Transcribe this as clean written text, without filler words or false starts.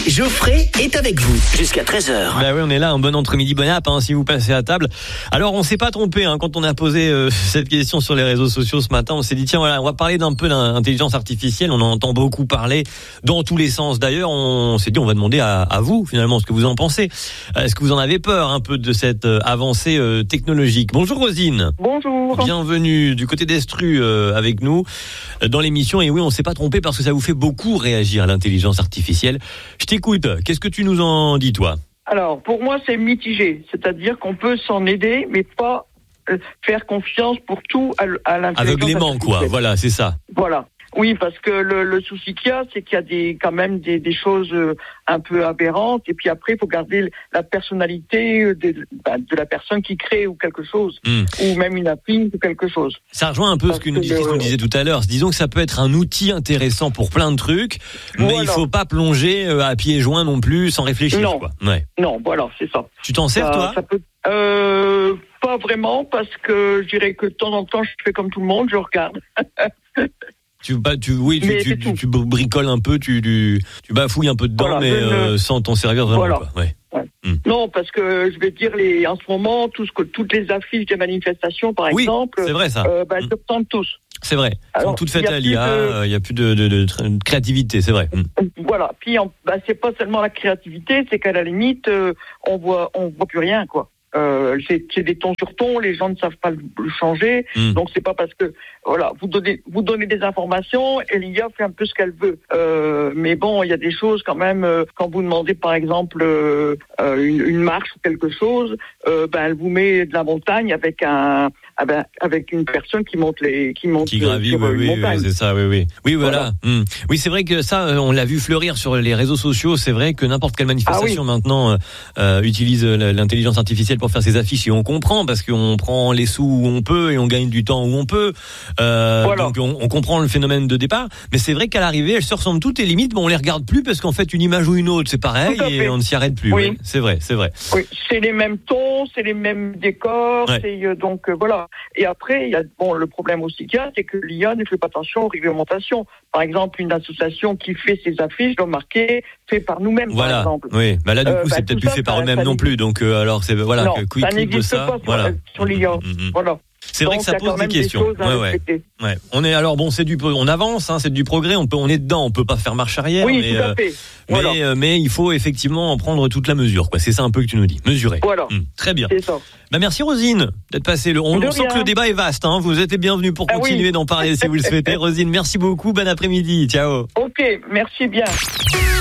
Geoffrey est avec vous jusqu'à 13h. Bah oui, on est là, un bon entre-midi, bon app, si vous passez à table. Alors, on s'est pas trompé, quand on a posé cette question sur les réseaux sociaux ce matin. On s'est dit, tiens, voilà, on va parler d'un peu d'intelligence artificielle. On en entend beaucoup parler dans tous les sens. D'ailleurs, on s'est dit, on va demander à vous, finalement, ce que vous en pensez. Est-ce que vous en avez peur un peu de cette avancée technologique? Bonjour Rosine. Bonjour. Bienvenue du côté d'Estru avec nous dans l'émission. Et oui, on s'est pas trompé parce que ça vous fait beaucoup réagir à l'intelligence artificielle. Je t'écoute. Qu'est-ce que tu nous en dis, toi? Alors, pour moi, c'est mitigé. C'est-à-dire qu'on peut s'en aider, mais pas faire confiance pour tout à l'intelligence aveuglément, artificielle. quoi. Voilà, c'est ça. Voilà. Oui, parce que le souci qu'il y a, c'est qu'il y a quand même des choses un peu aberrantes. Et puis après, il faut garder la personnalité de la personne qui crée ou quelque chose. Ou même une appli ou quelque chose. Ça rejoint un peu ce que nous disait tout à l'heure. Disons que ça peut être un outil intéressant pour plein de trucs, mais il faut pas plonger à pieds joints non plus, sans réfléchir. Non, quoi. Ouais. Non, voilà, c'est ça. Tu t'en sers, toi? Ça peut... pas vraiment, parce que je dirais que de temps en temps, je fais comme tout le monde, je regarde. Tu bricoles un peu, tu bafouilles un peu dedans, voilà, mais sans t'en servir vraiment. Voilà. Quoi. Ouais. Non, parce que je vais dire, en ce moment, toutes les affiches des manifestations, par exemple, c'est vrai ça. Elles se ressemblent tous. C'est vrai. Elles sont toutes faites à l'IA, il n'y a plus de créativité, c'est vrai. Voilà. Puis, c'est pas seulement la créativité, c'est qu'à la limite, on voit plus rien, quoi. C'est des tons sur tons, les gens ne savent pas le changer, donc c'est pas parce que voilà, vous donnez des informations et l'IA fait un peu ce qu'elle veut. Mais bon, il y a des choses quand même, quand vous demandez par exemple une marche ou quelque chose, elle vous met de la montagne avec une personne qui gravit, sur une montagne. Oui, c'est ça, oui. Oui, voilà. Oui, c'est vrai que ça, on l'a vu fleurir sur les réseaux sociaux. C'est vrai que n'importe quelle manifestation maintenant utilise l'intelligence artificielle pour faire ses affiches, et on comprend parce qu'on prend les sous où on peut et on gagne du temps où on peut. Donc on comprend le phénomène de départ, mais c'est vrai qu'à l'arrivée, elles se ressemblent toutes et limite, on les regarde plus parce qu'en fait, une image ou une autre, c'est pareil et on ne s'y arrête plus. Oui. Ouais, c'est vrai. Oui, c'est les mêmes tons, c'est les mêmes décors, donc voilà. Et après, il y a le problème aussi qu'il y a, c'est que l'IA ne fait pas attention aux réglementations. Par exemple, une association qui fait ses affiches doit marquer fait par nous-mêmes, voilà. Par exemple. Oui, là du coup, c'est peut-être plus fait par eux-mêmes non plus. Donc alors c'est non, ça n'existe pas sur l'IA. Voilà. C'est vrai que ça pose des questions. Ouais. On est on avance, c'est du progrès. On est dedans. On peut pas faire marche arrière. Oui, tout à fait. Voilà. Mais il faut effectivement en prendre toute la mesure. Quoi. C'est ça un peu que tu nous dis. Mesurer. Voilà. Très bien. C'est ça. Merci Rosine d'être passée. On sent que le débat est vaste. Vous êtes bienvenue pour continuer d'en parler si vous le souhaitez. Rosine, merci beaucoup. Bon après-midi. Ciao. Ok, merci bien.